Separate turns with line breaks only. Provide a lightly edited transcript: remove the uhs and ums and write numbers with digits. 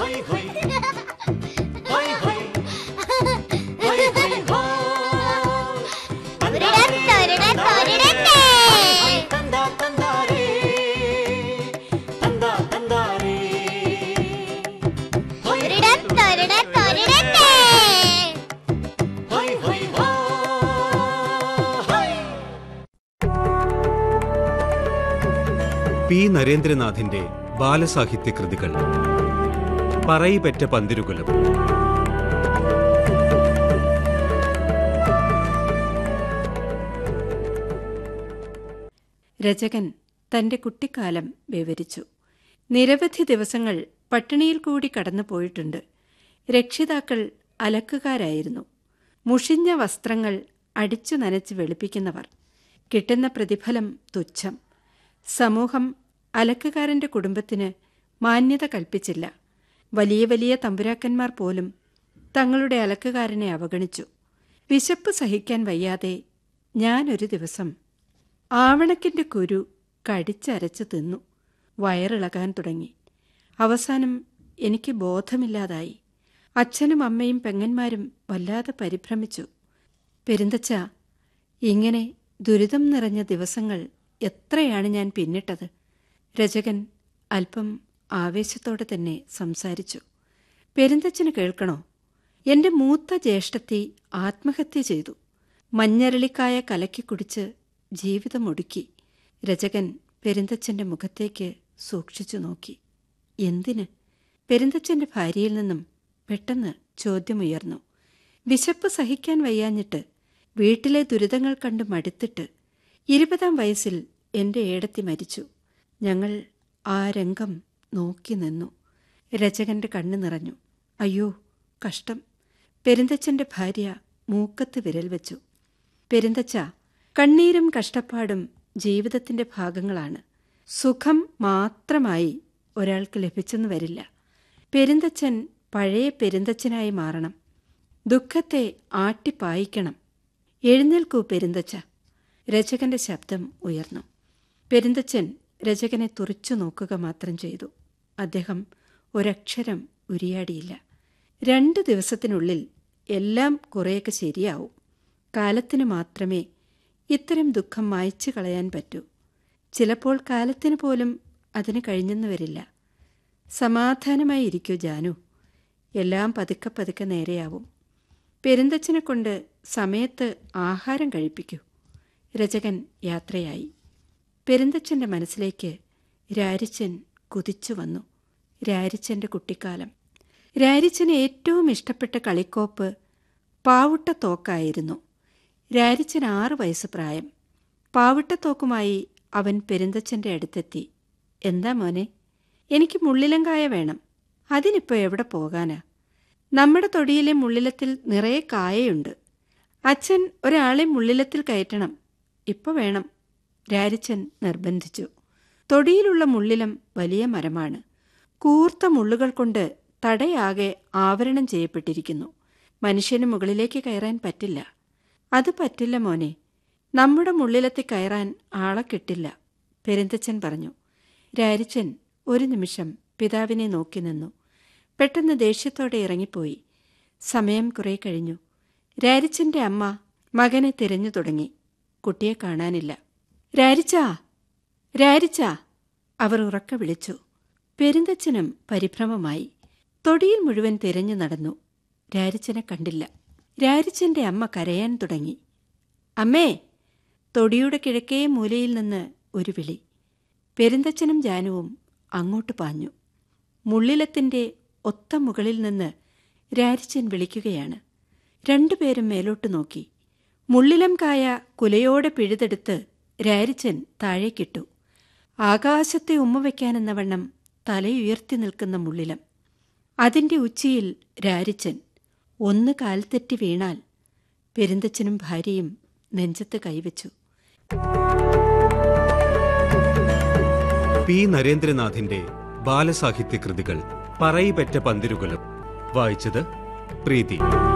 P നരേന്ദ്രനാഥിന്റെ ബാലസാഹിത്യ കൃതികൾ. പറയിപെറ്റ പന്തിരുകുലം.
രചകൻ തന്റെ കുട്ടിക്കാലം വിവരിച്ചു. നിരവധി ദിവസങ്ങൾ പട്ടിണിയിൽ കൂടി കടന്നു പോയിട്ടുണ്ട്. രക്ഷിതാക്കൾ അലക്കുകാരായിരുന്നു. മുഷിഞ്ഞ വസ്ത്രങ്ങൾ അടിച്ചു നനച്ച് വെളുപ്പിക്കുന്നവർ. കിട്ടുന്ന പ്രതിഫലം തുച്ഛം. സമൂഹം അലക്കുകാരന്റെ കുടുംബത്തിന് മാന്യത കൽപ്പിച്ചില്ല. വലിയ വലിയ തമ്പുരാക്കന്മാർ പോലും തങ്ങളുടെ അലക്കുകാരനെ അവഗണിച്ചു. വിശപ്പ് സഹിക്കാൻ വയ്യാതെ ഞാനൊരു ദിവസം ആവണക്കിന്റെ കുരു കടിച്ചരച്ച് തിന്നു. വയറിളകാൻ തുടങ്ങി. അവസാനം എനിക്ക് ബോധമില്ലാതായി. അച്ഛനും അമ്മയും പെങ്ങന്മാരും വല്ലാതെ പരിഭ്രമിച്ചു. പെരുന്തച്ച, ഇങ്ങനെ ദുരിതം നിറഞ്ഞ ദിവസങ്ങൾ എത്രയാണ് ഞാൻ പിന്നിട്ടത്. രചകൻ അല്പം ആവേശത്തോടെ തന്നെ സംസാരിച്ചു. പെരുന്തച്ഛന് കേൾക്കണോ? എന്റെ മൂത്ത ജ്യേഷ്ഠത്തി ആത്മഹത്യ ചെയ്തു. മഞ്ഞരളിക്കായ കലക്കി കുടിച്ച് ജീവിതമൊടുക്കി. രചകൻ പെരുന്തച്ഛന്റെ മുഖത്തേക്ക് സൂക്ഷിച്ചു നോക്കി. എന്തിന്? പെരുന്തച്ഛന്റെ ഭാര്യയിൽ നിന്നും പെട്ടെന്ന് ചോദ്യമുയർന്നു. വിശപ്പ് സഹിക്കാൻ വയ്യാഞ്ഞിട്ട്, വീട്ടിലെ ദുരിതങ്ങൾ കണ്ട് മടുത്തിട്ട് 20-ാം വയസ്സിൽ എന്റെ ഏടത്തി മരിച്ചു. ഞങ്ങൾ ആ രംഗം നോക്കി നിന്നു. രചകന്റെ കണ്ണു നിറഞ്ഞു. അയ്യോ, കഷ്ടം. പെരുന്തച്ഛന്റെ ഭാര്യ മൂക്കത്ത് വിരൽ വെച്ചു. പെരുന്തച്ഛ, കണ്ണീരും കഷ്ടപ്പാടും ജീവിതത്തിന്റെ ഭാഗങ്ങളാണ്. സുഖം മാത്രമായി ഒരാൾക്ക് ലഭിച്ചെന്ന് വരില്ല. പെരുന്തച്ഛൻ പഴയ പെരുന്തച്ഛനായി മാറണം. ദുഃഖത്തെ ആട്ടിപ്പായിക്കണം. എഴുന്നേൽക്കൂ പെരുന്തച്ഛ. രചകന്റെ ശബ്ദം ഉയർന്നു. പെരുന്തച്ഛൻ രചകനെ തുറിച്ചു നോക്കുക മാത്രം ചെയ്തു. അദ്ദേഹം ഒരക്ഷരം ഉരിയാടിയില്ല. 2 ദിവസത്തിനുള്ളിൽ എല്ലാം കുറേയൊക്കെ ശരിയാവും. കാലത്തിന് മാത്രമേ ഇത്തരം ദുഃഖം മായ്ച്ചു കളയാൻ പറ്റൂ. ചിലപ്പോൾ കാലത്തിന് പോലും അതിന് കഴിഞ്ഞെന്ന് വരില്ല. സമാധാനമായി ഇരിക്കൂ ജാനു. എല്ലാം പതുക്കെ പതുക്കെ നേരെയാവും. പെരുന്തച്ഛനെ കൊണ്ട് സമയത്ത് ആഹാരം കഴിപ്പിക്കൂ. രചകൻ യാത്രയായി. പെരുന്തച്ഛന്റെ മനസ്സിലേക്ക് രാരിച്ചൻ കുതിച്ചു വന്നു. രാരിച്ചന്റെ കുട്ടിക്കാലം. രാരിച്ചന് ഏറ്റവും ഇഷ്ടപ്പെട്ട കളിക്കോപ്പ് പാവുട്ടത്തോക്കായിരുന്നു. രാരിച്ചന് 6 വയസ്സ് പ്രായം. പാവുട്ടത്തോക്കുമായി അവൻ പെരുന്തച്ഛന്റെ അടുത്തെത്തി. എന്താ മോനെ? എനിക്ക് മുള്ളിലങ്കായ വേണം. അതിനിപ്പോ എവിടെ പോകാനാ? നമ്മുടെ തൊടിയിലെ മുള്ളിലത്തിൽ നിറയെ കായയുണ്ട്. അച്ഛൻ ഒരാളെ മുള്ളിലത്തിൽ കയറ്റണം. ഇപ്പൊ വേണം, രാരിച്ചൻ നിർബന്ധിച്ചു. തൊടിയിലുള്ള മുള്ളിലം വലിയ മരമാണ്. കൂർത്ത മുള്ളുകൾ കൊണ്ട് തടയാകെ ആവരണം ചെയ്യപ്പെട്ടിരിക്കുന്നു. മനുഷ്യന് മുകളിലേക്ക് കയറാൻ പറ്റില്ല. അത് പറ്റില്ല മോനെ. നമ്മുടെ മുള്ളിലത്തിൽ കയറാൻ ആളെ കിട്ടില്ല, പെരുന്തച്ഛൻ പറഞ്ഞു. രാരിച്ചൻ ഒരു നിമിഷം പിതാവിനെ നോക്കി നിന്നു. പെട്ടെന്ന് ദേഷ്യത്തോടെ ഇറങ്ങിപ്പോയി. സമയം കുറെ കഴിഞ്ഞു. രാരിച്ചന്റെ അമ്മ മകനെ തിരഞ്ഞു തുടങ്ങി. കുട്ടിയെ കാണാനില്ല. രാരിച്ചാ, രാരിച്ചാ, അവർ ഉറക്കെ വിളിച്ചു. പെരുന്തച്ഛനും പരിഭ്രമമായി. തൊടിയിൽ മുഴുവൻ തിരഞ്ഞു നടന്നു. രാരിച്ചനെ കണ്ടില്ല. രാരിച്ചന്റെ അമ്മ കരയാൻ തുടങ്ങി. അമ്മേ! തൊടിയുടെ കിഴക്കേ മൂലയിൽ നിന്ന് ഒരു വിളി. പെരുന്തച്ഛനും ജാനുവും അങ്ങോട്ട് പാഞ്ഞു. മുള്ളിലത്തിന്റെ ഒത്ത മുകളിൽ നിന്ന് രാരിച്ചൻ വിളിക്കുകയാണ്. 2 പേരും മേലോട്ട് നോക്കി. മുള്ളിലം കായ കുലയോടെ പിഴുതെടുത്ത് രാരിച്ചൻ താഴേക്കിട്ടു. ആകാശത്തെ ഉമ്മവയ്ക്കാനെന്ന വണ്ണം തലയുയർത്തി നിൽക്കുന്ന മുള്ളിലം. അതിന്റെ ഉച്ചിയിൽ രാരിച്ചൻ. ഒന്ന് കാൽ തെറ്റി വീണാൽ പെരുന്തച്ഛനും ഭാര്യയും നെഞ്ചത്ത് കൈവച്ചു.
പി നരേന്ദ്രനാഥിന്റെ ബാലസാഹിത്യ കൃതികൾ. പറയിപെറ്റ പന്തിരുകുലം. വായിച്ചത് പ്രീതി.